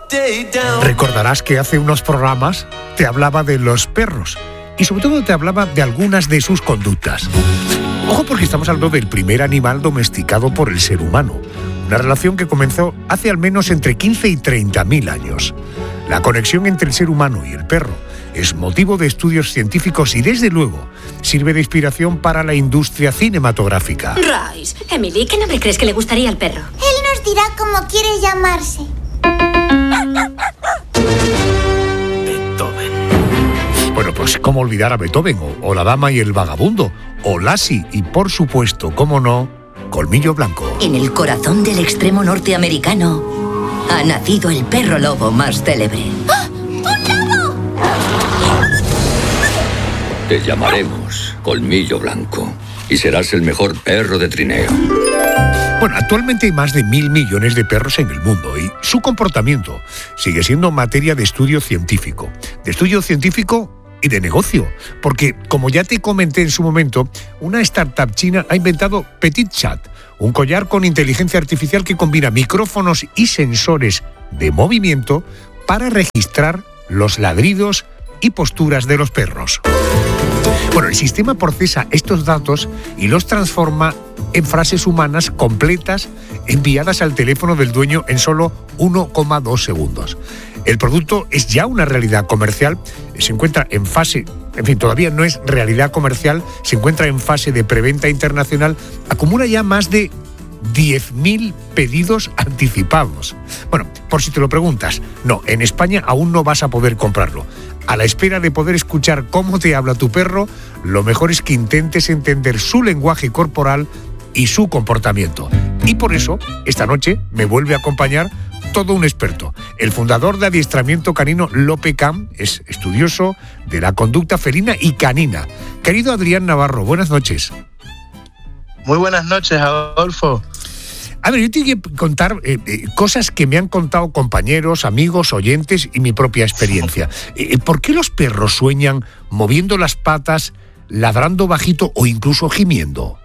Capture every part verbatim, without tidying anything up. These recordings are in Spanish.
Recordarás que hace unos programas te hablaba de los perros y sobre todo te hablaba de algunas de sus conductas. Ojo, porque estamos hablando del primer animal domesticado por el ser humano, una relación que comenzó hace al menos entre quince y treinta mil años. La conexión entre el ser humano y el perro es motivo de estudios científicos y desde luego sirve de inspiración para la industria cinematográfica. Rice, Emily, ¿qué nombre crees que le gustaría al perro? Él nos dirá cómo quiere llamarse. Beethoven. Bueno, pues cómo olvidar a Beethoven, o, o La Dama y el Vagabundo, o Lassie y por supuesto, cómo no, Colmillo Blanco. En el corazón del extremo norteamericano ha nacido el perro lobo más célebre. ¡Ah! ¡Un lobo! Te llamaremos Colmillo Blanco y serás el mejor perro de trineo. Bueno, actualmente hay más de mil millones de perros en el mundo y su comportamiento sigue siendo materia de estudio científico. De estudio científico y de negocio, porque, como ya te comenté en su momento, una startup china ha inventado Petit Chat, un collar con inteligencia artificial que combina micrófonos y sensores de movimiento para registrar los ladridos y posturas de los perros. Bueno, el sistema procesa estos datos y los transforma en frases humanas completas enviadas al teléfono del dueño en solo uno coma dos segundos. El producto es ya una realidad comercial, se encuentra en fase, en fin, todavía no es realidad comercial, se encuentra en fase de preventa internacional, acumula ya más de diez mil pedidos anticipados. Bueno, por si te lo preguntas, no, en España aún no vas a poder comprarlo. A la espera de poder escuchar cómo te habla tu perro, lo mejor es que intentes entender su lenguaje corporal y su comportamiento. Y por eso, esta noche me vuelve a acompañar todo un experto. El fundador de adiestramiento canino Lopecam es estudioso de la conducta felina y canina. Querido Adrián Navarro, buenas noches. Muy buenas noches, Adolfo. A ver, yo te quiero contar eh, eh, cosas que me han contado compañeros, amigos, oyentes y mi propia experiencia. Eh, ¿Por qué los perros sueñan moviendo las patas, ladrando bajito o incluso gimiendo?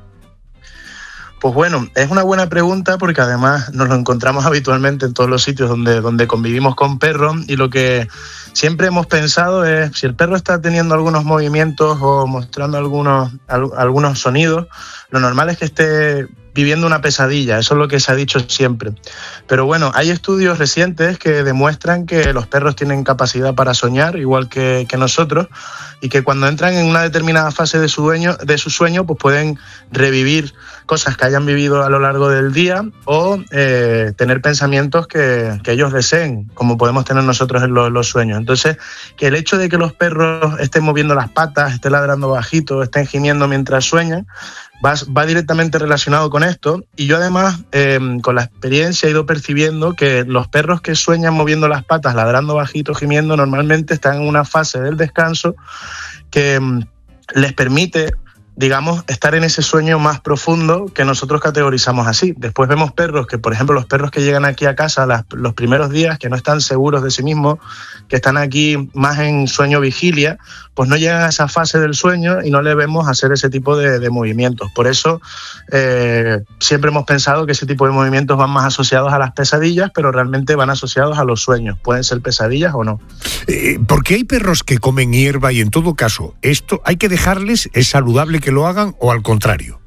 Pues bueno, es una buena pregunta porque además nos lo encontramos habitualmente en todos los sitios donde, donde convivimos con perros, y lo que siempre hemos pensado es, si el perro está teniendo algunos movimientos o mostrando algunos, al, algunos sonidos, lo normal es que esté viviendo una pesadilla. Eso es lo que se ha dicho siempre. Pero bueno, hay estudios recientes que demuestran que los perros tienen capacidad para soñar, igual que, que nosotros, y que cuando entran en una determinada fase de su, dueño, de su sueño, pues pueden revivir cosas que hayan vivido a lo largo del día o eh, tener pensamientos que, que ellos deseen, como podemos tener nosotros en los, los sueños. Entonces, que el hecho de que los perros estén moviendo las patas, estén ladrando bajito, estén gimiendo mientras sueñan, va, va directamente relacionado con esto. Y yo además, eh, con la experiencia, he ido percibiendo que los perros que sueñan moviendo las patas, ladrando bajito, gimiendo, normalmente están en una fase del descanso que mm, les permite, digamos, estar en ese sueño más profundo que nosotros categorizamos así. Después vemos perros que, por ejemplo, los perros que llegan aquí a casa las, los primeros días, que no están seguros de sí mismos, que están aquí más en sueño vigilia, pues no llegan a esa fase del sueño y no le vemos hacer ese tipo de, de movimientos. Por eso eh, siempre hemos pensado que ese tipo de movimientos van más asociados a las pesadillas, pero realmente van asociados a los sueños. Pueden ser pesadillas o no. Eh, ¿Por qué hay perros que comen hierba y en todo caso esto hay que dejarles? ¿Es saludable que lo hagan o al contrario?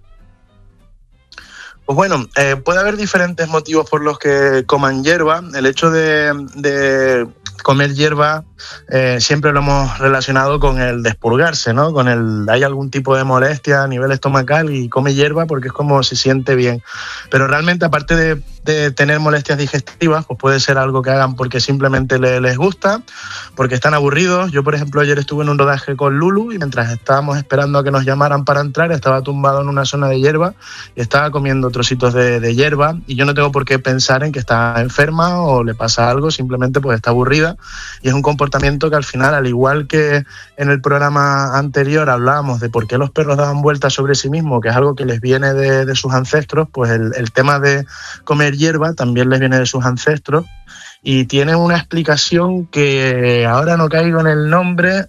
Pues bueno, eh, puede haber diferentes motivos por los que coman hierba. El hecho de, de comer hierba eh, siempre lo hemos relacionado con el despurgarse, ¿no? Con el, hay algún tipo de molestia a nivel estomacal y come hierba porque es como se siente bien. Pero realmente, aparte de, de tener molestias digestivas, pues puede ser algo que hagan porque simplemente le, les gusta, porque están aburridos. Yo, por ejemplo, ayer estuve en un rodaje con Lulu y mientras estábamos esperando a que nos llamaran para entrar, estaba tumbado en una zona de hierba y estaba comiendo trocitos de, de hierba, y yo no tengo por qué pensar en que está enferma o le pasa algo, simplemente pues está aburrida, y es un comportamiento que al final, al igual que en el programa anterior hablábamos de por qué los perros daban vueltas sobre sí mismos, que es algo que les viene de, de sus ancestros, pues el, el tema de comer hierba también les viene de sus ancestros, y tiene una explicación que ahora no caigo en el nombre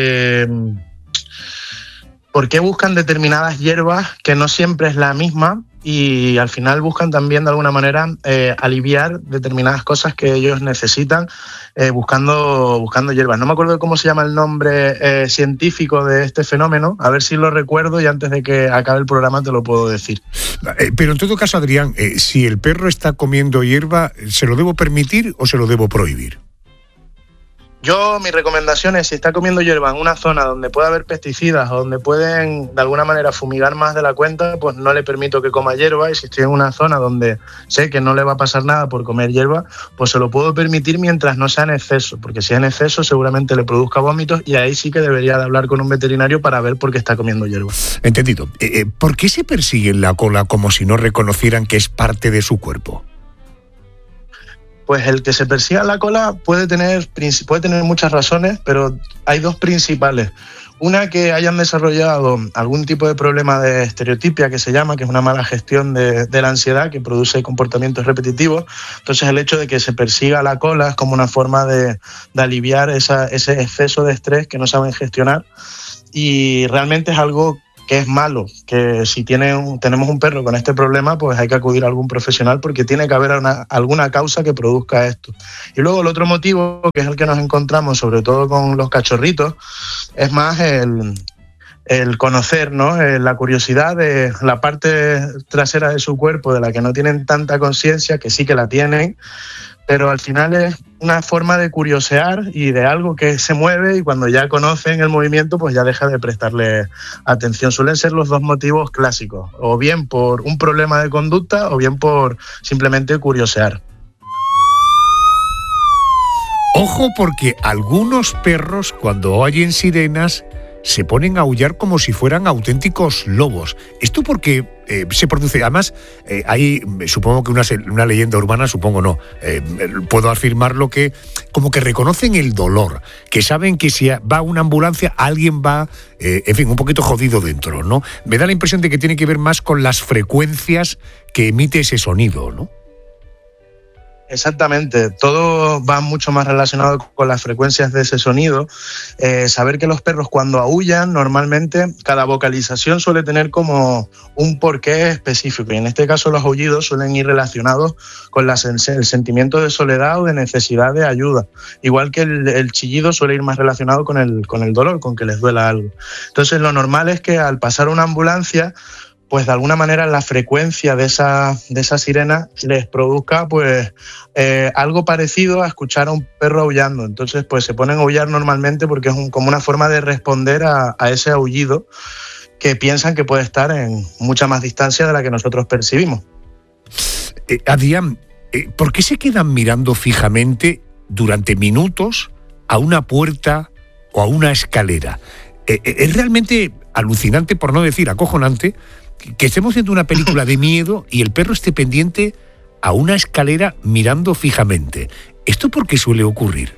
de por qué buscan determinadas hierbas, que no siempre es la misma, y al final buscan también de alguna manera eh, aliviar determinadas cosas que ellos necesitan eh, buscando, buscando hierbas. No me acuerdo de cómo se llama el nombre eh, científico de este fenómeno, a ver si lo recuerdo y antes de que acabe el programa te lo puedo decir. Eh, pero en todo caso, Adrián, eh, si el perro está comiendo hierba, ¿se lo debo permitir o se lo debo prohibir? Yo, mi recomendación es, si está comiendo hierba en una zona donde pueda haber pesticidas o donde pueden de alguna manera fumigar más de la cuenta, pues no le permito que coma hierba, y si estoy en una zona donde sé que no le va a pasar nada por comer hierba, pues se lo puedo permitir mientras no sea en exceso, porque si es en exceso seguramente le produzca vómitos y ahí sí que debería de hablar con un veterinario para ver por qué está comiendo hierba. Entendido. Eh, ¿Por qué se persiguen la cola como si no reconocieran que es parte de su cuerpo? Pues el que se persiga la cola puede tener, puede tener muchas razones, pero hay dos principales. Una, que hayan desarrollado algún tipo de problema de estereotipia, que se llama, que es una mala gestión de, de la ansiedad, que produce comportamientos repetitivos. Entonces el hecho de que se persiga la cola es como una forma de, de aliviar esa, ese exceso de estrés que no saben gestionar, y realmente es algo que es malo, que si tiene un, tenemos un perro con este problema, pues hay que acudir a algún profesional porque tiene que haber una, alguna causa que produzca esto. Y luego el otro motivo, que es el que nos encontramos sobre todo con los cachorritos, es más el, el conocer, ¿no? La curiosidad de la parte trasera de su cuerpo de la que no tienen tanta conciencia, que sí que la tienen, pero al final es una forma de curiosear y de algo que se mueve, y cuando ya conocen el movimiento pues ya deja de prestarle atención. Suelen ser los dos motivos clásicos, o bien por un problema de conducta o bien por simplemente curiosear. Ojo, porque algunos perros, cuando oyen sirenas, se ponen a aullar como si fueran auténticos lobos. ¿Esto por qué eh, se produce? Además, eh, hay, supongo que una, una leyenda urbana, supongo no, eh, puedo afirmarlo, que como que reconocen el dolor, que saben que si va una ambulancia, alguien va, eh, en fin, un poquito jodido dentro, ¿no? Me da la impresión de que tiene que ver más con las frecuencias que emite ese sonido, ¿no? Exactamente, todo va mucho más relacionado con las frecuencias de ese sonido. Eh, saber que los perros cuando aúllan, normalmente cada vocalización suele tener como un porqué específico, y en este caso los aullidos suelen ir relacionados con la, el sentimiento de soledad o de necesidad de ayuda, igual que el, el chillido suele ir más relacionado con el, con el dolor, con que les duela algo. Entonces lo normal es que al pasar una ambulancia, pues de alguna manera la frecuencia de esa, de esa sirena les produzca pues eh, algo parecido a escuchar a un perro aullando. Entonces pues se ponen a aullar normalmente porque es un, como una forma de responder a, a ese aullido que piensan que puede estar en mucha más distancia de la que nosotros percibimos. Eh, Adrián, eh, ¿por qué se quedan mirando fijamente durante minutos a una puerta o a una escalera? Eh, eh, es realmente alucinante, por no decir acojonante, que estemos viendo una película de miedo y el perro esté pendiente a una escalera mirando fijamente. ¿Esto por qué suele ocurrir?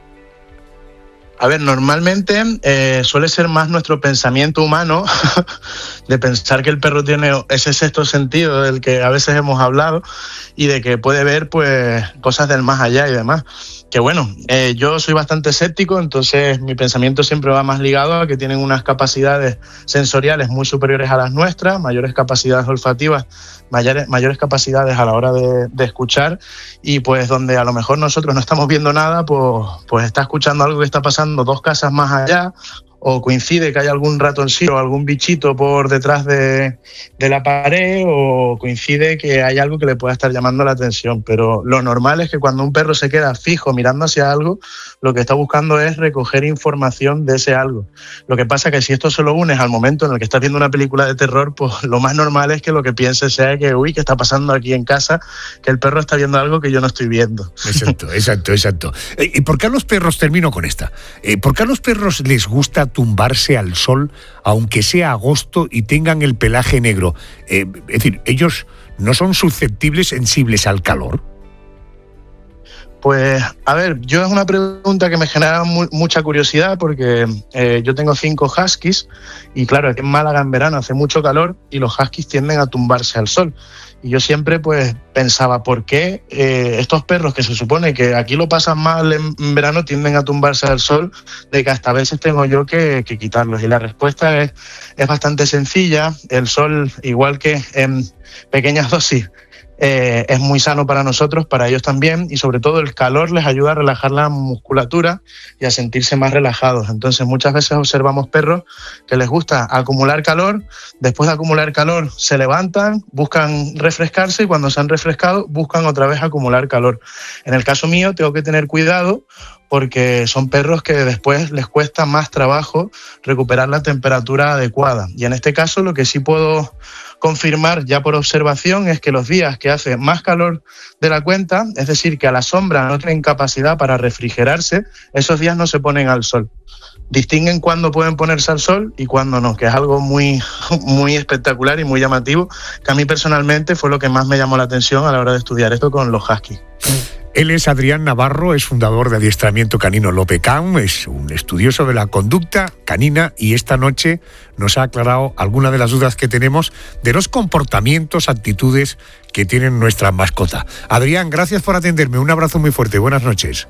A ver, normalmente eh, suele ser más nuestro pensamiento humano de pensar que el perro tiene ese sexto sentido del que a veces hemos hablado y de que puede ver pues cosas del más allá y demás. Que bueno, eh, yo soy bastante escéptico, entonces mi pensamiento siempre va más ligado a que tienen unas capacidades sensoriales muy superiores a las nuestras, mayores capacidades olfativas, mayores, mayores capacidades a la hora de, de escuchar, y pues donde a lo mejor nosotros no estamos viendo nada, pues, pues está escuchando algo que está pasando dos casas más allá, o coincide que hay algún ratoncillo o algún bichito por detrás de, de la pared, o coincide que hay algo que le pueda estar llamando la atención. Pero lo normal es que cuando un perro se queda fijo mirando hacia algo, lo que está buscando es recoger información de ese algo. Lo que pasa es que si esto se lo unes al momento en el que estás viendo una película de terror, pues lo más normal es que lo que pienses sea que, uy, ¿qué está pasando aquí en casa? Que el perro está viendo algo que yo no estoy viendo. Exacto, exacto, exacto. ¿Y por qué a los perros, termino con esta, eh, por qué a los perros les gusta tumbarse al sol, aunque sea agosto y tengan el pelaje negro? Eh, es decir, ¿ellos no son susceptibles, sensibles al calor? Pues, a ver, yo es una pregunta que me genera mu- mucha curiosidad porque eh, yo tengo cinco huskies y claro, aquí en Málaga en verano hace mucho calor y los huskies tienden a tumbarse al sol. Y yo siempre pues pensaba, ¿por qué eh, estos perros que se supone que aquí lo pasan mal en, en verano tienden a tumbarse al sol, de que hasta a veces tengo yo que, que quitarlos? Y la respuesta es, es bastante sencilla. El sol, igual que en pequeñas dosis, Eh, es muy sano para nosotros, para ellos también, y sobre todo el calor les ayuda a relajar la musculatura y a sentirse más relajados. Entonces muchas veces observamos perros que les gusta acumular calor, después de acumular calor se levantan, buscan refrescarse y cuando se han refrescado buscan otra vez acumular calor. En el caso mío tengo que tener cuidado porque son perros que después les cuesta más trabajo recuperar la temperatura adecuada. Y en este caso lo que sí puedo confirmar ya por observación es que los días que hace más calor de la cuenta, es decir, que a la sombra no tienen capacidad para refrigerarse, esos días no se ponen al sol. Distinguen cuándo pueden ponerse al sol y cuándo no, que es algo muy, muy espectacular y muy llamativo, que a mí personalmente fue lo que más me llamó la atención a la hora de estudiar esto con los huskies. Él es Adrián Navarro, es fundador de Adiestramiento Canino Lopecam, es un estudioso de la conducta canina y esta noche nos ha aclarado algunas de las dudas que tenemos de los comportamientos, actitudes que tienen nuestra mascota. Adrián, gracias por atenderme, un abrazo muy fuerte, buenas noches.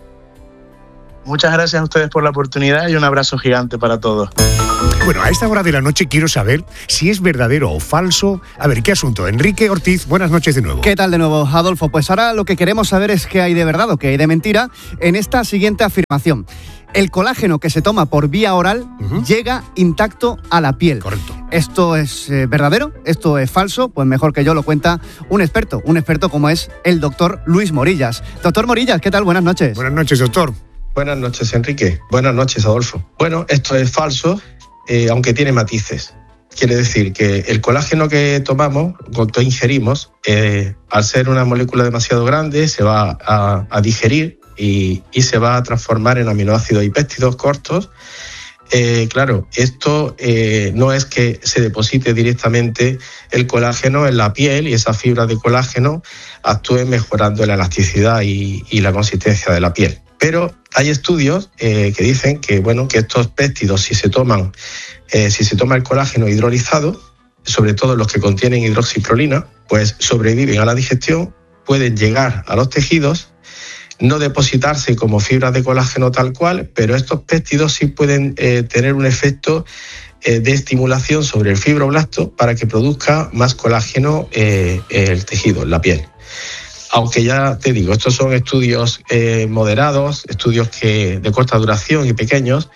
Muchas gracias a ustedes por la oportunidad y un abrazo gigante para todos. Bueno, a esta hora de la noche quiero saber si es verdadero o falso. A ver, ¿qué asunto? Enrique Ortiz, buenas noches de nuevo. ¿Qué tal de nuevo, Adolfo? Pues ahora lo que queremos saber es qué hay de verdad o qué hay de mentira en esta siguiente afirmación. El colágeno que se toma por vía oral uh-huh. llega intacto a la piel. Correcto. ¿Esto es eh, verdadero? ¿Esto es falso? Pues mejor que yo lo cuenta un experto, un experto como es el doctor Luis Morillas. Doctor Morillas, ¿qué tal? Buenas noches. Buenas noches, doctor. Buenas noches, Enrique. Buenas noches, Adolfo. Bueno, esto es falso, eh, aunque tiene matices. Quiere decir que el colágeno que tomamos, que ingerimos, eh, al ser una molécula demasiado grande, se va a, a digerir y, y se va a transformar en aminoácidos y péptidos cortos. Eh, claro, esto eh, no es que se deposite directamente el colágeno en la piel y esas fibras de colágeno actúen mejorando la elasticidad y, y la consistencia de la piel. Pero hay estudios eh, que dicen que, bueno, que estos péptidos, si se toman, eh, si se toma el colágeno hidrolizado, sobre todo los que contienen hidroxiprolina, pues sobreviven a la digestión, pueden llegar a los tejidos, no depositarse como fibras de colágeno tal cual, pero estos péptidos sí pueden eh, tener un efecto eh, de estimulación sobre el fibroblasto para que produzca más colágeno eh, el tejido, la piel. Aunque ya te digo, estos son estudios eh, moderados, estudios que de corta duración y pequeños,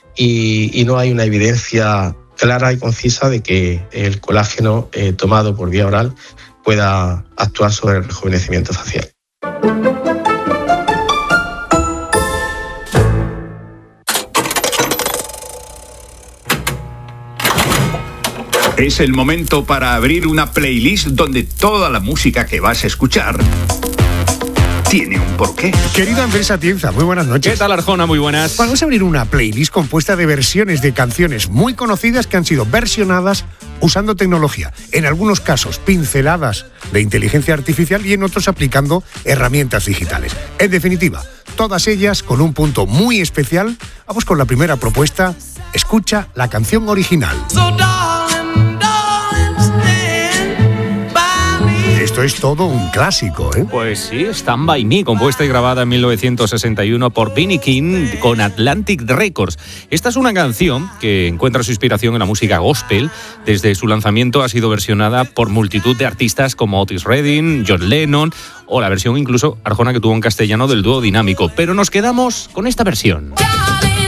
y, y no hay una evidencia clara y concisa de que el colágeno eh, tomado por vía oral pueda actuar sobre el rejuvenecimiento facial. Es el momento para abrir una playlist donde toda la música que vas a escuchar tiene un porqué. Querido Andrés Atienza, muy buenas noches. ¿Qué tal, Arjona? Muy buenas. Vamos a abrir una playlist compuesta de versiones de canciones muy conocidas que han sido versionadas usando tecnología. En algunos casos, pinceladas de inteligencia artificial y en otros aplicando herramientas digitales. En definitiva, todas ellas con un punto muy especial. Vamos con la primera propuesta. Escucha la canción original. So Esto es todo un clásico, ¿eh? Pues sí, Stand By Me, compuesta y grabada en mil novecientos sesenta y uno por Vinnie King con Atlantic Records. Esta es una canción que encuentra su inspiración en la música gospel. Desde su lanzamiento ha sido versionada por multitud de artistas como Otis Redding, John Lennon o la versión incluso, Arjona, que tuvo en castellano del dúo Dinámico. Pero nos quedamos con esta versión.